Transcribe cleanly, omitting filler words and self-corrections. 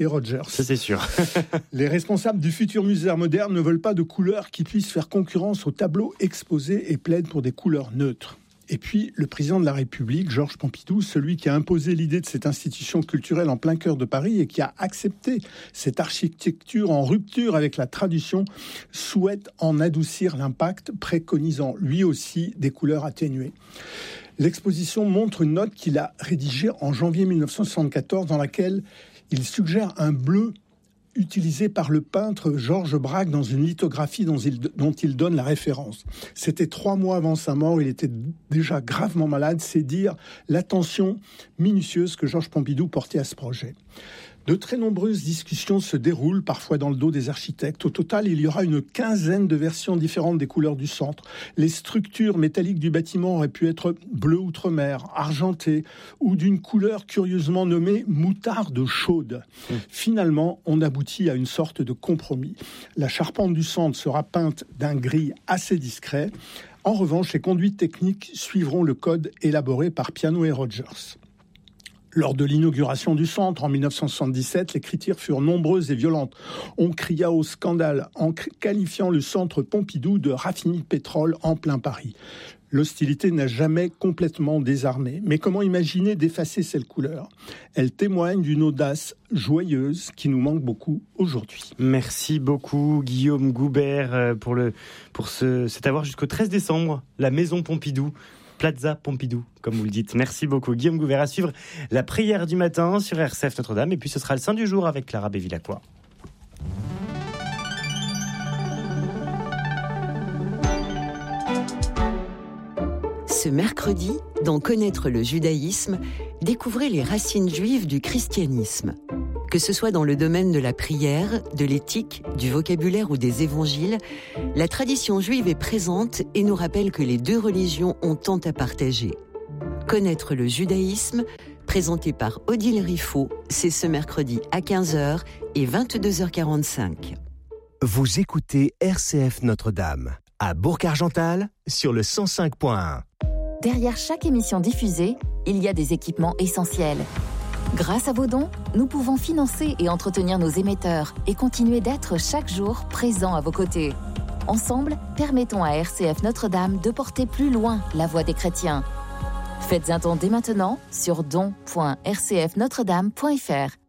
et Rogers. Ça, c'est sûr. Les responsables du futur musée d'art moderne ne veulent pas de couleurs qui puissent faire concurrence aux tableaux exposés et plaident pour des couleurs neutres. Et puis, le président de la République, Georges Pompidou, celui qui a imposé l'idée de cette institution culturelle en plein cœur de Paris et qui a accepté cette architecture en rupture avec la tradition, souhaite en adoucir l'impact, préconisant lui aussi des couleurs atténuées. L'exposition montre une note qu'il a rédigée en janvier 1974 dans laquelle il suggère un bleu utilisé par le peintre Georges Braque dans une lithographie dont il donne la référence. C'était 3 mois avant sa mort, il était déjà gravement malade, c'est dire l'attention minutieuse que Georges Pompidou portait à ce projet. De très nombreuses discussions se déroulent, parfois dans le dos des architectes. Au total, il y aura une 15aine de versions différentes des couleurs du centre. Les structures métalliques du bâtiment auraient pu être bleu outre-mer, argenté, ou d'une couleur curieusement nommée moutarde chaude. Finalement, on aboutit à une sorte de compromis. La charpente du centre sera peinte d'un gris assez discret. En revanche, les conduites techniques suivront le code élaboré par Piano et Rogers. Lors de l'inauguration du centre en 1977, les critiques furent nombreuses et violentes. On cria au scandale en qualifiant le centre Pompidou de raffinerie de pétrole en plein Paris. L'hostilité n'a jamais complètement désarmé. Mais comment imaginer d'effacer cette couleur ? Elle témoigne d'une audace joyeuse qui nous manque beaucoup aujourd'hui. Merci beaucoup Guillaume Goubert pour cet avoir jusqu'au 13 décembre, la Maison Pompidou. Plaza Pompidou, comme vous le dites. Merci beaucoup. Guillaume Gouvert à suivre la prière du matin sur RCF Notre-Dame. Et puis ce sera le Saint du jour avec Clara Bévilacqua. Ce mercredi, dans Connaître le judaïsme, découvrez les racines juives du christianisme. Que ce soit dans le domaine de la prière, de l'éthique, du vocabulaire ou des évangiles, la tradition juive est présente et nous rappelle que les deux religions ont tant à partager. Connaître le judaïsme, présenté par Odile Riffaut, c'est ce mercredi à 15h et 22h45. Vous écoutez RCF Notre-Dame, à Bourg-Argental, sur le 105.1. Derrière chaque émission diffusée, il y a des équipements essentiels. Grâce à vos dons, nous pouvons financer et entretenir nos émetteurs et continuer d'être chaque jour présents à vos côtés. Ensemble, permettons à RCF Notre-Dame de porter plus loin la voix des chrétiens. Faites un don dès maintenant sur don.rcfnotredame.fr.